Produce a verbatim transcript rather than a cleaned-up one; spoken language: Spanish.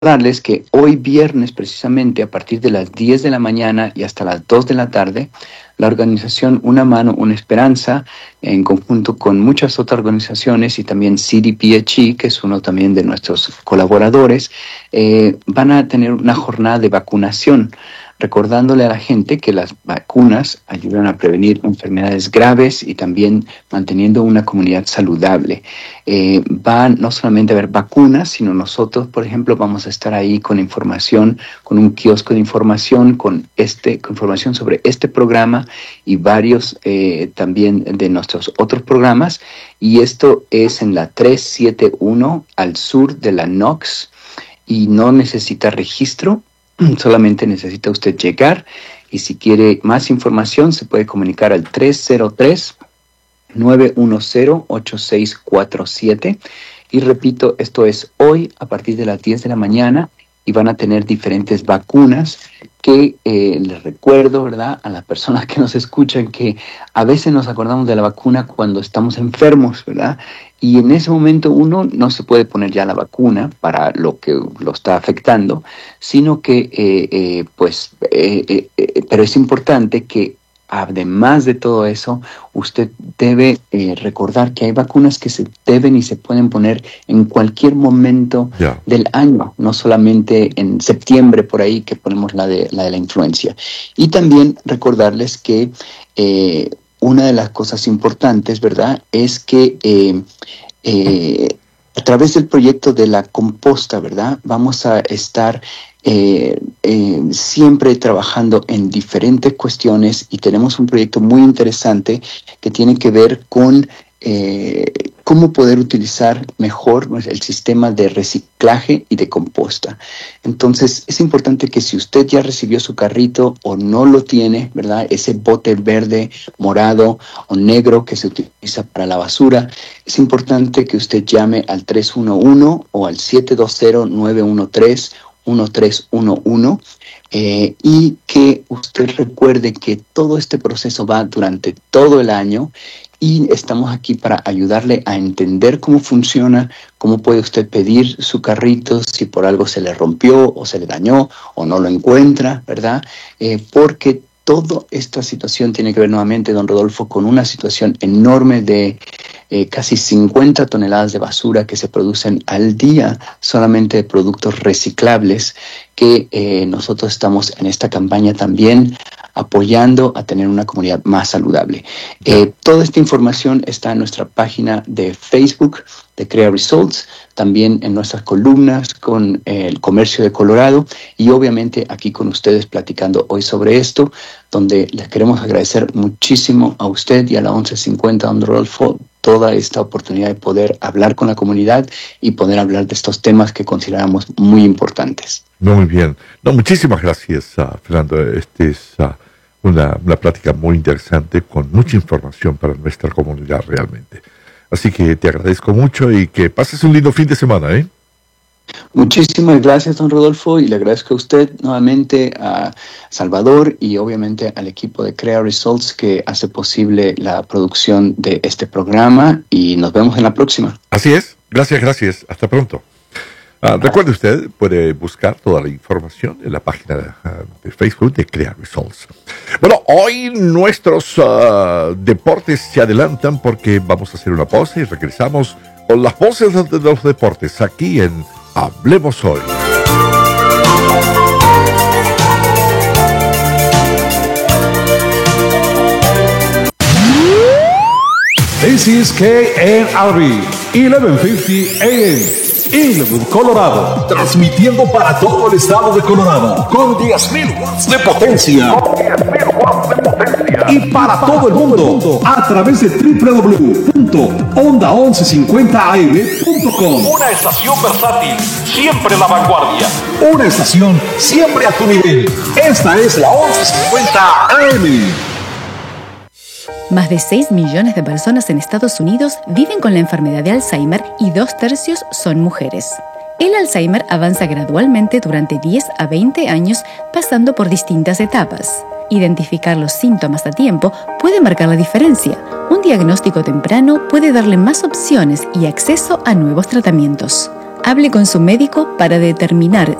Recordarles que hoy viernes, precisamente a partir de las diez de la mañana y hasta las dos de la tarde, la organización Una Mano, Una Esperanza, en conjunto con muchas otras organizaciones y también C D P H E, que es uno también de nuestros colaboradores, eh, van a tener una jornada de vacunación, recordándole a la gente que las vacunas ayudan a prevenir enfermedades graves y también manteniendo una comunidad saludable. Eh, van no solamente a haber vacunas, sino nosotros, por ejemplo, vamos a estar ahí con información, con un kiosco de información, con, este, con información sobre este programa y varios eh, también de nuestros otros programas. Y esto es en la trescientos setenta y uno al sur de la Knox y no necesita registro. Solamente necesita usted llegar y si quiere más información se puede comunicar al tres cero tres, nueve uno cero, ocho seis cuatro siete. Y repito, esto es hoy a partir de las diez de la mañana y van a tener diferentes vacunas que eh, les recuerdo, ¿verdad?, a las personas que nos escuchan que a veces nos acordamos de la vacuna cuando estamos enfermos, ¿verdad? Y en ese momento uno no se puede poner ya la vacuna para lo que lo está afectando, sino que, eh, eh, pues, eh, eh, eh, pero es importante que además de todo eso, usted debe eh, recordar que hay vacunas que se deben y se pueden poner en cualquier momento yeah. del año, no solamente en septiembre por ahí que ponemos la de la, de la influencia. Y también recordarles que eh, una de las cosas importantes, ¿verdad?, es que eh, eh, a través del proyecto de la composta, ¿verdad?, vamos a estar Eh, eh, siempre trabajando en diferentes cuestiones y tenemos un proyecto muy interesante que tiene que ver con eh, cómo poder utilizar mejor el sistema de reciclaje y de composta. Entonces es importante que si usted ya recibió su carrito o no lo tiene, ¿verdad?, ese bote verde, morado o negro que se utiliza para la basura, es importante que usted llame al tres uno uno o al siete dos cero, nueve uno tres, uno tres uno uno eh, y que usted recuerde que todo este proceso va durante todo el año y estamos aquí para ayudarle a entender cómo funciona, cómo puede usted pedir su carrito si por algo se le rompió o se le dañó o no lo encuentra, ¿verdad? Eh, porque toda esta situación tiene que ver nuevamente, don Rodolfo, con una situación enorme de eh, casi cincuenta toneladas de basura que se producen al día solamente de productos reciclables que eh, nosotros estamos en esta campaña también apoyando a tener una comunidad más saludable. Eh, toda esta información está en nuestra página de Facebook de Crea Results, también en nuestras columnas con eh, el comercio de Colorado y obviamente aquí con ustedes platicando hoy sobre esto, donde les queremos agradecer muchísimo a usted y a la once cincuenta don Rodolfo toda esta oportunidad de poder hablar con la comunidad y poder hablar de estos temas que consideramos muy importantes. Muy bien. No, muchísimas gracias, uh, Fernando. Este es uh, una, una plática muy interesante con mucha información para nuestra comunidad realmente. Así que te agradezco mucho y que pases un lindo fin de semana, ¿eh? Muchísimas gracias, don Rodolfo, y le agradezco a usted nuevamente, a Salvador y obviamente al equipo de Crea Results que hace posible la producción de este programa y nos vemos en la próxima. Así es. Gracias, gracias. Hasta pronto. Uh, recuerde usted, puede buscar toda la información en la página de, uh, de Facebook de Crea Results. Bueno, hoy nuestros uh, deportes se adelantan porque vamos a hacer una pausa y regresamos con las voces de, de los deportes aquí en Hablemos Hoy. This is K N R B, eleven fifty A M. Inglewood, Colorado, transmitiendo para todo el estado de Colorado con diez mil watts de potencia. Con diez mil watts de potencia. Y para todo el mundo a través de doble u doble u doble u punto onda once cincuenta a m punto com. Una estación versátil, siempre la vanguardia. Una estación siempre a tu nivel. Esta es la once cincuenta A M. Más de seis millones de personas en Estados Unidos viven con la enfermedad de Alzheimer y dos tercios son mujeres. El Alzheimer avanza gradualmente durante diez a veinte años, pasando por distintas etapas. Identificar los síntomas a tiempo puede marcar la diferencia. Un diagnóstico temprano puede darle más opciones y acceso a nuevos tratamientos. Hable con su médico para determinar